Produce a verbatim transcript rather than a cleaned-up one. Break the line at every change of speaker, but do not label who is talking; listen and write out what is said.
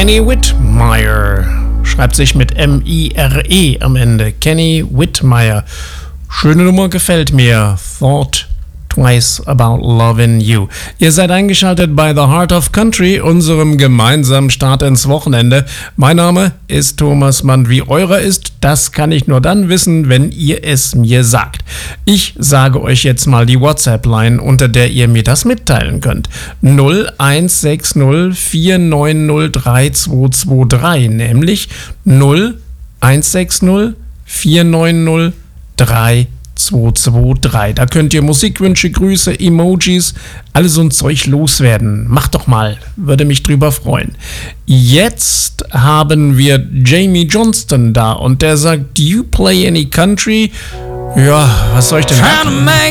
Kenny Whitmire. Schreibt sich mit M I R E am Ende. Kenny Whitmire. Schöne Nummer, gefällt mir. Thought Twice About Loving You. Ihr seid eingeschaltet bei The Heart of Country, unserem gemeinsamen Start ins Wochenende. Mein Name ist Thomas Mann. Wie eurer ist, das kann ich nur dann wissen, wenn ihr es mir sagt. Ich sage euch jetzt mal die WhatsApp-Line, unter der ihr mir das mitteilen könnt. null eins sechs null vier neun null drei zwei zwei drei, nämlich null eins sechs null vier neun null drei zwei zwei drei. Da könnt ihr Musikwünsche, Grüße, Emojis, alles so ein Zeug loswerden. Macht doch mal, würde mich drüber freuen. Jetzt haben wir Jamie Johnston da und der sagt, do you play any country? Ja, was soll ich denn sagen?